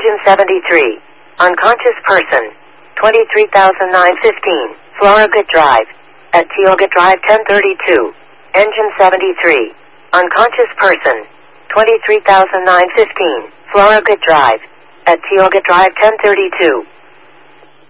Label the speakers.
Speaker 1: Engine 73. Unconscious person. 23,915. Florigut Drive. At Tioga Drive 1032. Engine 73. Unconscious person. 23,915. Florigut Drive. At Tioga Drive 1032.